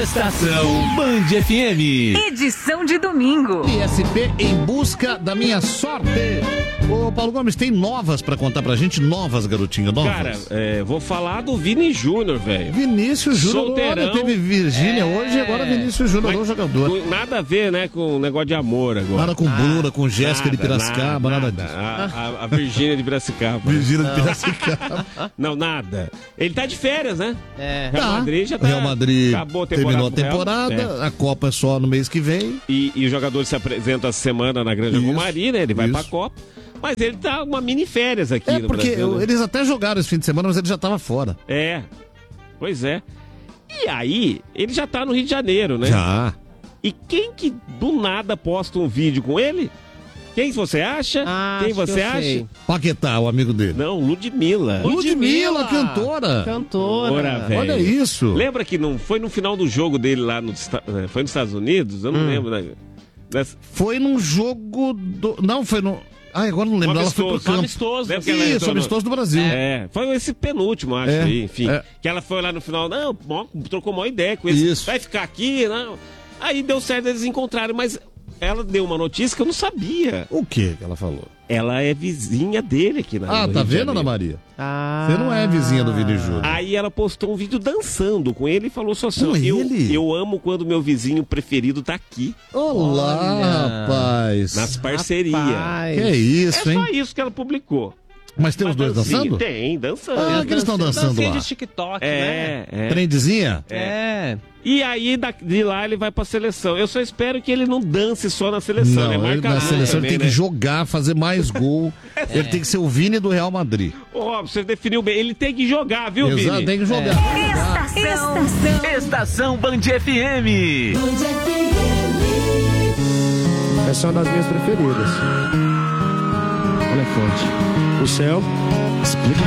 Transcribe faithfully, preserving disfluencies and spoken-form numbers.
Estação Band F M. Edição de domingo. I S P em busca da minha sorte. Ô, Paulo Gomes, tem novas pra contar pra gente? Novas, garotinho, novas? Cara, é, vou falar do Vini Júnior, velho. Vinícius Júnior, Solteirão. olha, teve Virgínia É. hoje, agora Vinícius Júnior, um jogador. Com- Nada a ver, né, com o negócio de amor agora. Nada com Bruna, com Jéssica de Piracicaba, nada, nada. disso. A, a, a Virgínia de Piracicaba. Virgínia de Piracicaba. Não, nada. Ele tá de férias, né? É. Real Tá. Madrid já tá. Real Madrid acabou a terminou a temporada com o Real. temporada, a Copa é só no mês que vem. E, e o jogador se apresenta essa semana na Granja Isso, Comari, né? Ele vai isso. pra Copa. Mas ele tá uma mini férias aqui É, no porque Brasil. eu- né? eles até jogaram esse fim de semana, mas ele já tava fora. É. Pois é. E aí, ele já tá no Rio de Janeiro, né? Já. E quem que do nada posta um vídeo com ele? Quem você acha? Ah, quem acho que você eu acha? sei. Paquetá, o amigo dele. Não, Ludmilla. Ludmilla, cantora. Cantora. Ora, velho. Olha isso. Lembra que não foi no final do jogo dele lá no, foi nos Estados Unidos? Eu não Hum. lembro. Né? Nessa- Foi num jogo do... Não, foi no... Ah, agora não lembro. Ela foi pro amistoso. campo. Amistoso. Lembra que ela Isso, entrou no- amistoso do Brasil. É, foi esse penúltimo, acho, É, aí, enfim. é. Que ela foi lá no final, não, mó- trocou uma ideia com ele. Isso. Vai ficar aqui, não. Aí deu certo, eles encontraram, mas ela deu uma notícia que eu não sabia. O que que ela falou? Ela é vizinha dele aqui na Ah, no tá Rio de vendo, Ana Janeiro. Maria? Ah. Você não é vizinha do Vini Júnior. Aí ela postou um vídeo dançando com ele e falou só assim: Com eu, ele? eu amo quando meu vizinho preferido tá aqui, Olá, Olha. rapaz. nas parcerias. Rapaz. Que é isso, É hein? só isso que ela publicou. Mas tem os Uma dois dancinha. dançando? Tem, dançando. Ah, que eles estão dançando Dancinha lá. de TikTok, né? É, é. Trendezinha? É. E aí, da- de lá, ele vai pra seleção. Eu só espero que ele não dance só na seleção, né? Não, ele, na Marcador seleção também, ele tem que né? jogar, fazer mais gol. Ele tem que ser o Vini do Real Madrid. Ó, você definiu bem. Ele tem que jogar, viu, Exato, Vini? tem que jogar. Estação. Estação Band F M. Essa é uma das minhas preferidas. Olha é forte. O céu explica.